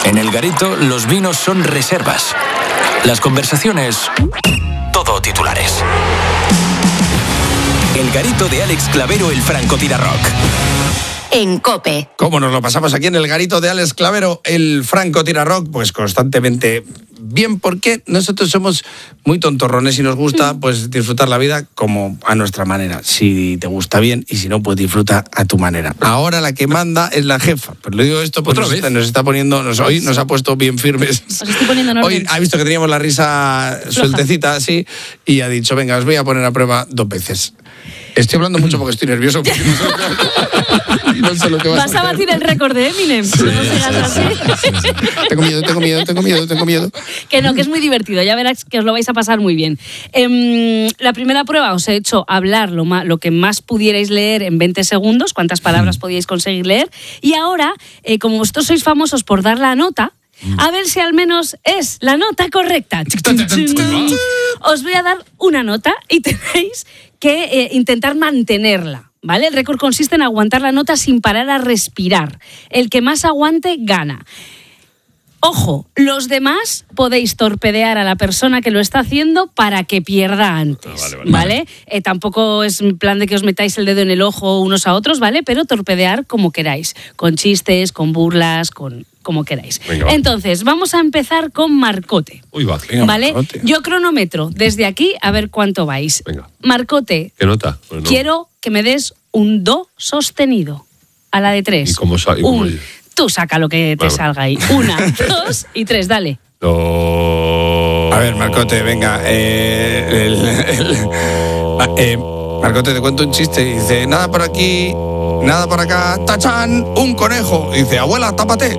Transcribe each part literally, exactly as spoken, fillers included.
En El Garito, los vinos son reservas. Las conversaciones, todo titulares. El Garito de Alex Clavero, el francotirarrock. En COPE. ¿Cómo nos lo pasamos aquí en el Garito de Alex Clavero, el francotirarrock? Pues constantemente bien, porque nosotros somos muy tontorrones y nos gusta pues disfrutar la vida como a nuestra manera. Si te gusta bien y si no, pues disfruta a tu manera. Ahora la que manda es la jefa. Pues le digo esto porque nos está, nos está poniendo, nos, hoy nos ha puesto bien firmes. Os estoy poniendo en orden. Hoy ha visto que teníamos la risa Floja. sueltecita así y ha dicho, venga, os voy a poner a prueba dos veces. Estoy hablando mucho porque estoy nervioso. Porque no, sé, no sé lo que vas, ¿Vas a batir el récord de Eminem? Sí, ¿Cómo se llama así? sí, sí. Tengo miedo, tengo miedo, tengo miedo, tengo miedo. Que no, que es muy divertido, ya verás que os lo vais a pasar muy bien. Eh, la primera prueba os he hecho hablar lo, ma- lo que más pudierais leer en veinte segundos, cuántas palabras podíais conseguir leer, y ahora, eh, como vosotros sois famosos por dar la nota, a ver si al menos es la nota correcta. Os voy a dar una nota y tenéis que eh, intentar mantenerla, ¿vale? El récord consiste en aguantar la nota sin parar a respirar. El que más aguante, gana. Ojo, los demás podéis torpedear a la persona que lo está haciendo para que pierda antes, Ah, vale, vale. ¿vale? Eh, tampoco es en plan de que os metáis el dedo en el ojo unos a otros, ¿vale? Pero torpedear como queráis, con chistes, con burlas, con como queráis. Venga, va. Entonces, vamos a empezar con Marcote. Uy, va. Venga, ¿Vale? Marcote. Yo cronometro desde aquí a ver cuánto vais. Venga. Marcote, ¿Qué nota? Pues no. quiero que me des un do sostenido a la de tres. ¿Y cómo sa- y cómo Un- es? Tú saca lo que te Vale. salga ahí. Una, dos y tres, dale. No. A ver, Marcote, venga. Eh, el, el- ah, eh, Marcote, te cuento un chiste. Dice, nada por aquí, nada por acá. ¡Tachán! Un conejo. Dice, abuela, tápate.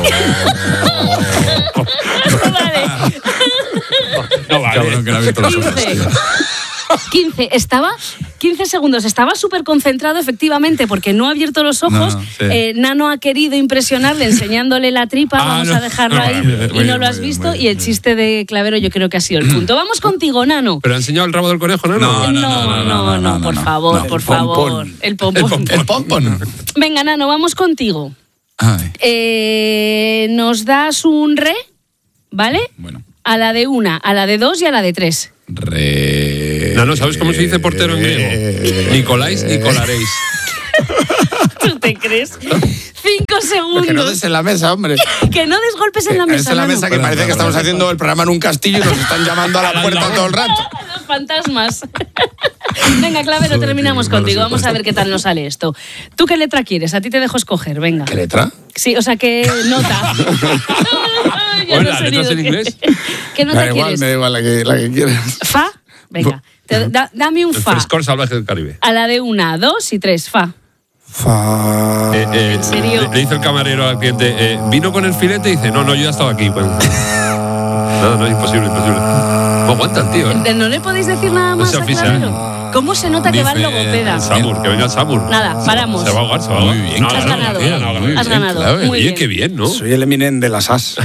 Vale. No vale. Cabrón, que no ha abierto los ojos, quince. tío. quince. Estaba quince segundos. Estaba súper concentrado, efectivamente, porque no ha abierto los ojos. No, no, sí. Eh, Nano ha querido impresionarle enseñándole la tripa. Ah, Vamos no. a dejarlo No, ahí. muy bien, y muy no bien, lo has muy bien, visto. muy Y bien, el muy chiste de Clavero yo creo que ha sido el punto. Vamos contigo, Nano. ¿Pero ha enseñado el rabo del conejo, no? No, No, no, no, no, por no, favor, no. por El favor. pompón. El pompón. El pompón. Venga, Nano, vamos contigo. Ay, Eh, nos das un re, ¿vale? bueno. A la de una, a la de dos y a la de tres. Re... No, no, ¿sabes cómo se dice portero en griego? Nicoláis y colaréis. ¿Tú te crees? Cinco segundos. Que no des en la mesa, hombre. Que no des golpes en la Que mesa. des en la Nano. mesa, que parece que estamos haciendo el programa en un castillo y nos están llamando a la puerta todo el rato. Los fantasmas. Venga, Clavero, terminamos contigo. Vamos a ver qué tal nos sale esto. ¿Tú qué letra quieres? A ti te dejo escoger, venga. ¿Qué letra? Sí, o sea, ¿qué nota? Yo Hola, no sé ni ¿letras lo en que- inglés? ¿Qué nota Da igual, quieres? me da igual la que, la que quieras. ¿Fa? Venga, te- da- dame un El fa. frescor salvaje del Caribe. A la de una, dos y tres, fa. Fa. Eh, eh, ¿En serio? Le, le dice el camarero al cliente, eh, ¿vino con el filete? Y dice, no, no, yo ya estaba aquí. Pues, no, no, imposible, imposible. No aguanta el tío, ¿eh? De- ¿No le podéis decir nada No más se a afisa, Clavero? ¿Cómo se nota que va el Dice logopeda? el Samur, que venga el Samur. Nada, paramos. Se va a ahogar, se va a ahogar. Muy bien, No, Has no, no, ganado. no, no, no, no, no. Has ganado. claro. Muy Oye, bien. qué bien, ¿no? Soy el Eminem de las as.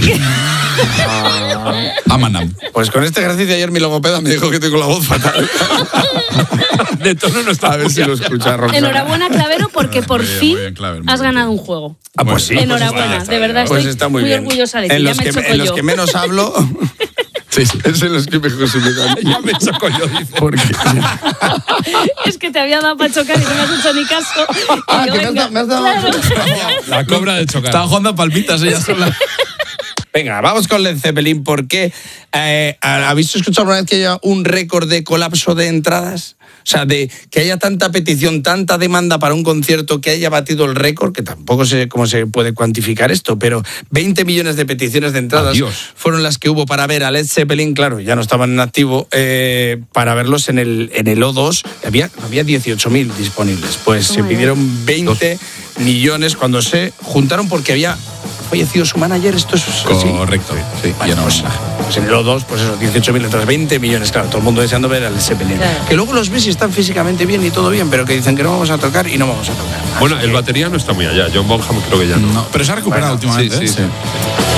Amanam. Pues con este ejercicio ayer mi logopeda me dijo que tengo la voz fatal. De tono no está A ver si lo escucha Roxana. Enhorabuena, Clavero, porque por Muy bien, fin muy bien, Clavero, muy has bien. ganado un juego. Ah, pues sí. Enhorabuena, Pues está de bien. verdad Pues estoy está muy, muy bien. orgullosa de ti. En Ya los, me que, choco en los yo. que menos hablo, Sí, sí. es en los que mejor se me dan. Ya me choco yo, dice. Porque... Es que te había dado para chocar y no me has hecho ni caso. Y Ah, yo, que me has venga, dado- me has dado- claro. La cobra de chocar. Estaba jugando a palmitas ella sola. Venga, vamos con Led Zeppelin, porque eh, ¿habéis escuchado alguna vez que haya un récord de colapso de entradas? O sea, de que haya tanta petición, tanta demanda para un concierto que haya batido el récord, que tampoco sé cómo se puede cuantificar esto, pero veinte millones de peticiones de entradas Adiós. fueron las que hubo para ver a Led Zeppelin. Claro, ya no estaban en activo, eh, para verlos en el, en el O dos. Había, había dieciocho mil disponibles. Pues se Toma ya. pidieron veinte millones cuando se juntaron porque había fallecido su manager. Esto es así. Correcto. Sí, Bueno, ya no. pues, pues en el O dos, pues eso, dieciocho mil entradas, veinte millones, claro, todo el mundo deseando ver al Led Zeppelin. Claro. Que luego los ves y están físicamente bien y todo bien, pero que dicen que no vamos a tocar y no vamos a tocar. Bueno, Así el que- batería no está muy allá. John Bonham creo que ya no. No, pero se ha recuperado Bueno, últimamente. sí, ¿eh? sí.